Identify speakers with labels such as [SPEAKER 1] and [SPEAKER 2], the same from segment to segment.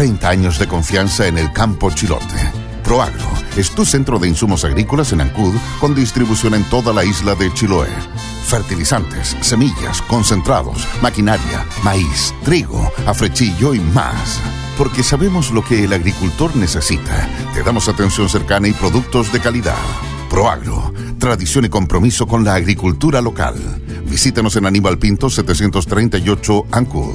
[SPEAKER 1] 30 años de confianza en el campo chilote. Proagro es tu centro de insumos agrícolas en Ancud, con distribución en toda la isla de Chiloé. Fertilizantes, semillas, concentrados, maquinaria, maíz, trigo, afrechillo y más. Porque sabemos lo que el agricultor necesita. Te damos atención cercana y productos de calidad. Proagro, tradición y compromiso con la agricultura local. Visítanos en Aníbal Pinto 738 Ancud.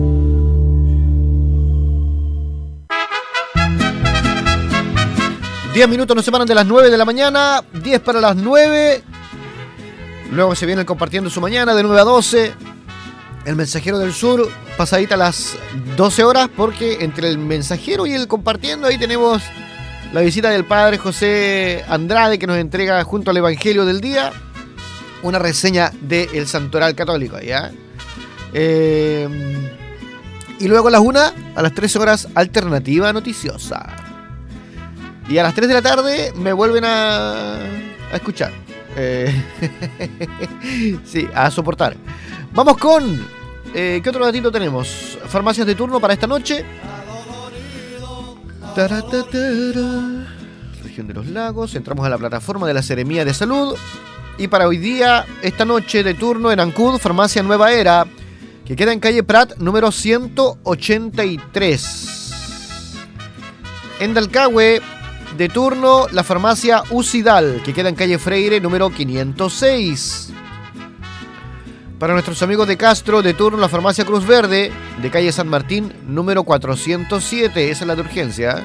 [SPEAKER 2] 10 minutos nos separan de las 9 de la mañana, 10 para las 9. Luego se viene compartiendo su mañana de 9 a 12. El Mensajero del Sur, pasadita a las 12 horas, porque entre el Mensajero y el Compartiendo ahí tenemos la visita del padre José Andrade, que nos entrega junto al Evangelio del Día una reseña del Santoral Católico, ¿ya? Y luego a las 1, a las 13 horas, Alternativa Noticiosa. Y a las 3 de la tarde me vuelven a escuchar. Sí, a soportar. Vamos con... ¿qué otro datito tenemos? Farmacias de turno para esta noche. Región de los Lagos. Entramos a la plataforma de la Seremía de Salud. Y para hoy día, esta noche de turno en Ancud, Farmacia Nueva Era, que queda en calle Prat, número 183. En Dalcahue, de turno, la farmacia Ucidal, que queda en calle Freire, número 506. Para nuestros amigos de Castro, de turno, la farmacia Cruz Verde, de calle San Martín, número 407. Esa es la de urgencia.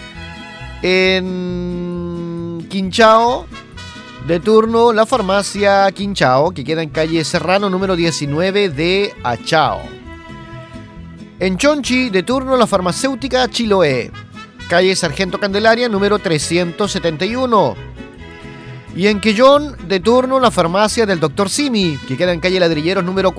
[SPEAKER 2] En Quinchao, de turno, la farmacia Quinchao, que queda en calle Serrano, número 19 de Achao. En Chonchi, de turno, la farmacéutica Chiloé, calle Sargento Candelaria, número 371. Y en Quellón, de turno, la farmacia del Dr. Simi, que queda en calle Ladrilleros, número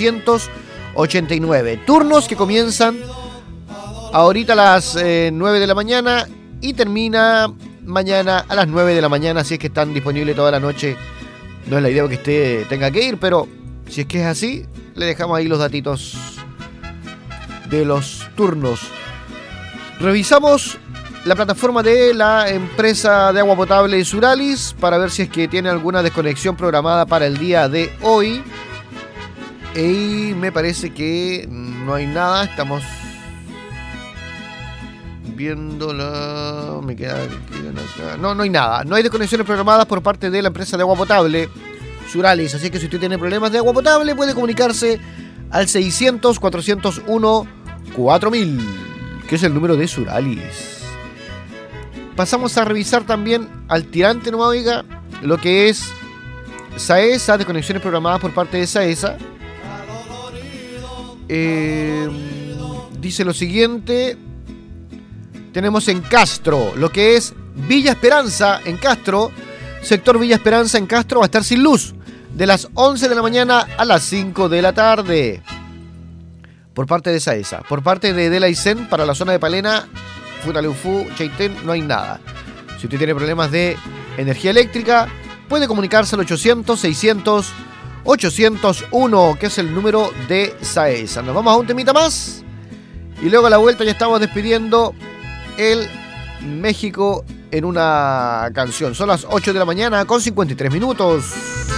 [SPEAKER 2] 489. Turnos que comienzan ahorita a las 9 de la mañana y termina mañana a las 9 de la mañana, si es que están disponibles toda la noche. No es la idea que usted tenga que ir, pero si es que es así, le dejamos ahí los datitos de los turnos. Revisamos la plataforma de la empresa de agua potable Suralis para ver si es que tiene alguna desconexión programada para el día de hoy. Y me parece que no hay nada. Estamos viéndola. Me queda acá. No hay nada. No hay desconexiones programadas por parte de la empresa de agua potable Suralis. Así que si usted tiene problemas de agua potable, puede comunicarse al 600-401-4000, que es el número de Suralis. Pasamos a revisar también al tirante, no oiga, lo que es SAESA, desconexiones programadas por parte de SAESA. Dice lo siguiente. Tenemos en Castro, lo que es Villa Esperanza en Castro. Sector Villa Esperanza en Castro va a estar sin luz de las 11 de la mañana a las 5 de la tarde. Por parte de SAESA. Por parte de Delaicen, para la zona de Palena, Futaleufú, Chaitén, no hay nada. Si usted tiene problemas de energía eléctrica, puede comunicarse al 800-600-801, que es el número de SAESA. Nos vamos a un temita más y luego a la vuelta ya estamos despidiendo el México en una canción. Son las 8 de la mañana con 53 minutos.